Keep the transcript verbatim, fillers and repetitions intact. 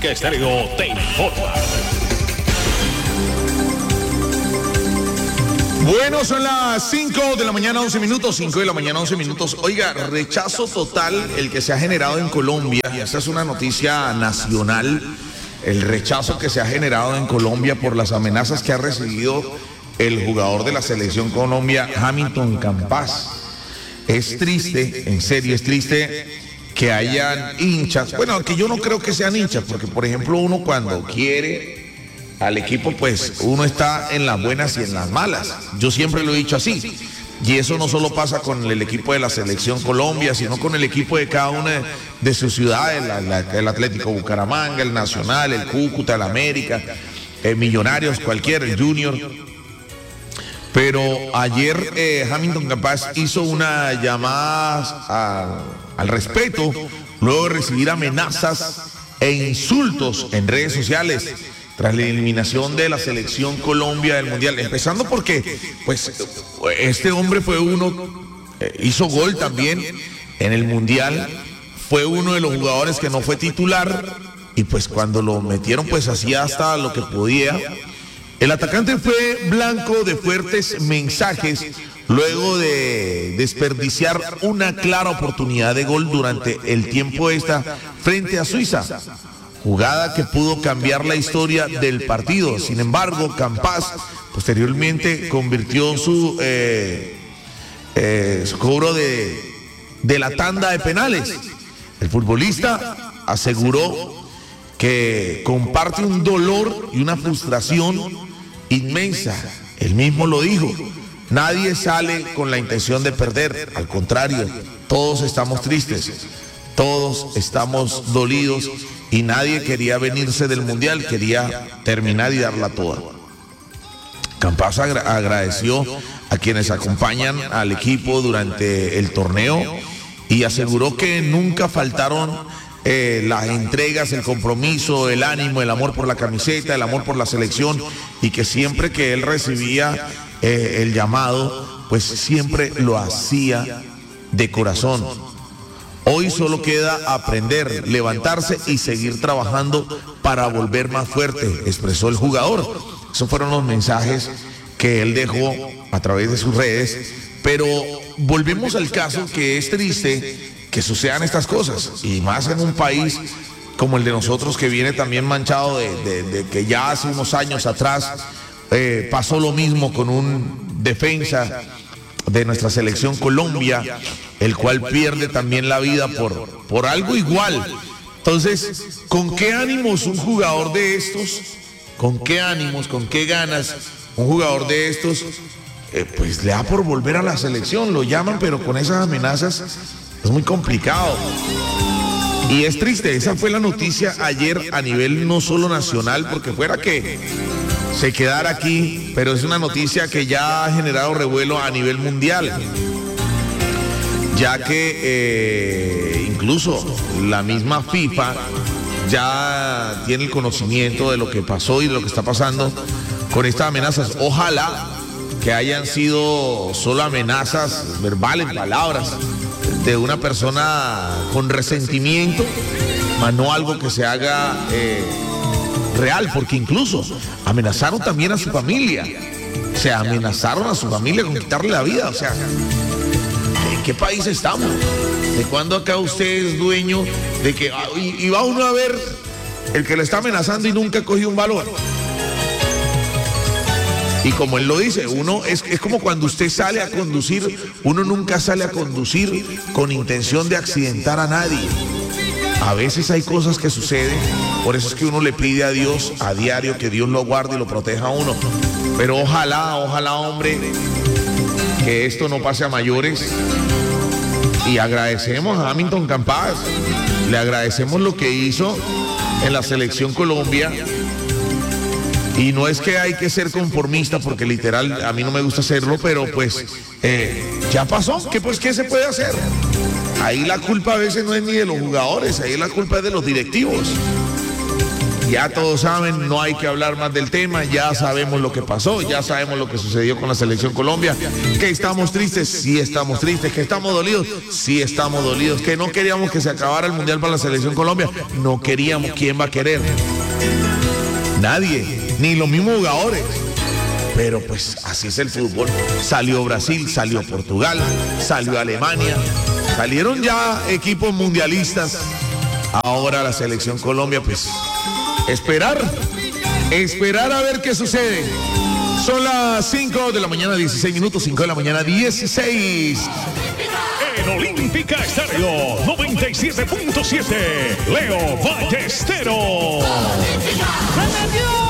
Olimpia Estéreo te informa. Bueno, son las cinco de la mañana, once minutos, cinco de la mañana, once minutos. Oiga, rechazo total el que se ha generado en Colombia, y esta es una noticia nacional, el rechazo que se ha generado en Colombia por las amenazas que ha recibido el jugador de la selección Colombia, Hamilton Campas. Es triste, en serio, es triste que hayan hinchas, bueno, que yo no creo que sean hinchas, porque por ejemplo uno cuando quiere al equipo, pues uno está en las buenas y en las malas. Yo siempre lo he dicho así. Y eso no solo pasa con el equipo de la Selección Colombia, sino con el equipo de cada una de sus ciudades, la, la, el Atlético Bucaramanga, el Nacional, el Cúcuta, el América, el Millonarios, cualquiera, el Junior. Pero ayer eh, Hamilton Campas hizo una llamada a, al respeto, luego de recibir amenazas e insultos en redes sociales tras la eliminación de la Selección Colombia del Mundial, empezando porque pues este hombre fue uno, eh, hizo gol también en el Mundial, fue uno de los jugadores que no fue titular, y pues cuando lo metieron pues hacía hasta lo que podía. El atacante fue blanco de fuertes mensajes luego de desperdiciar una clara oportunidad de gol durante el tiempo extra frente a Suiza, jugada que pudo cambiar la historia del partido. Sin embargo, Campas posteriormente convirtió su, eh, eh, su cobro de, de la tanda de penales. El futbolista aseguró que comparte un dolor y una frustración inmensa. Él mismo lo dijo: nadie sale con la intención de perder, al contrario, todos estamos tristes, todos estamos dolidos, y nadie quería venirse del Mundial, quería terminar y darla toda. Campas agra- agradeció a quienes acompañan al equipo durante el torneo y aseguró que nunca faltaron eh, las entregas, el compromiso, el ánimo, el amor por la camiseta, el amor por la selección, y que siempre que él recibía eh, el llamado, pues siempre lo hacía de corazón. Hoy solo queda aprender, levantarse y seguir trabajando para volver más fuerte, expresó el jugador. Esos fueron los mensajes que él dejó a través de sus redes. Pero volvemos al caso, que es triste que sucedan estas cosas, y más en un país como el de nosotros, que viene también manchado de, de, de que ya hace unos años atrás eh, pasó lo mismo con un defensa de nuestra selección Colombia, el cual pierde también la vida por, por algo igual. Entonces, ¿con qué ánimos un jugador de estos, con qué ánimos, con qué ganas un jugador de estos, eh, pues le da por volver a la selección? Lo llaman, pero con esas amenazas es muy complicado. Y es triste, esa fue la noticia ayer a nivel no solo nacional, porque fuera que se quedara aquí, pero es una noticia que ya ha generado revuelo a nivel mundial, ya que eh, incluso la misma FIFA ya tiene el conocimiento de lo que pasó y de lo que está pasando con estas amenazas. Ojalá que hayan sido solo amenazas verbales, palabras de una persona con resentimiento, más no algo que se haga eh, real, porque incluso amenazaron también a su familia. O sea, amenazaron a su familia con quitarle la vida. O sea, ¿en qué país estamos? ¿De cuándo acá usted es dueño de que y, y va uno a ver el que le está amenazando y nunca cogió un valor? Y como él lo dice, uno es, es como cuando usted sale a conducir, uno nunca sale a conducir con intención de accidentar a nadie. A veces hay cosas que suceden, por eso es que uno le pide a Dios a diario que Dios lo guarde y lo proteja a uno. Pero ojalá, ojalá, hombre, que esto no pase a mayores. Y agradecemos a Hamilton Campas, le agradecemos lo que hizo en la selección Colombia. Y no es que hay que ser conformista, porque literal a mí no me gusta hacerlo, pero pues eh, ya pasó, ¿qué, pues, ¿qué se puede hacer? Ahí la culpa a veces no es ni de los jugadores, ahí la culpa es de los directivos. Ya todos saben, no hay que hablar más del tema, ya sabemos lo que pasó, ya sabemos lo que sucedió con la Selección Colombia. Que estamos tristes, sí estamos tristes. Que estamos dolidos, sí estamos dolidos. Que no queríamos que se acabara el Mundial para la Selección Colombia, no queríamos. ¿Quién va a querer? Nadie, ni los mismos jugadores. Pero pues así es el fútbol. Salió Brasil, salió Portugal, salió Alemania. Salieron ya equipos mundialistas. Ahora la Selección Colombia, pues esperar, esperar a ver qué sucede. Son las cinco de la mañana, dieciséis minutos, cinco de la mañana, dieciséis. En Olímpica Estéreo noventa y siete punto siete, Leo Ballesteros.